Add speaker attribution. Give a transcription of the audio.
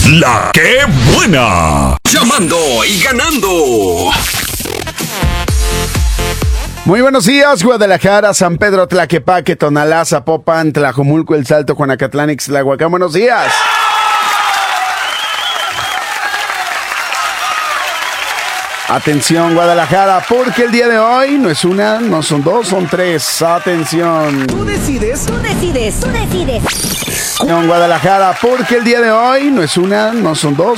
Speaker 1: La que buena.
Speaker 2: Llamando y ganando.
Speaker 3: Muy buenos días, Guadalajara, San Pedro, Tlaquepaque, Tonalá, Zapopan, Tlajomulco, El Salto, Juanacatlán, Ixtlahuacán. Buenos días. Atención, Guadalajara, porque el día de hoy no es una, no son dos, son tres. Atención.
Speaker 4: Tú decides. Tú decides. Tú decides.
Speaker 3: Atención, Guadalajara, porque el día de hoy no es una, no son dos.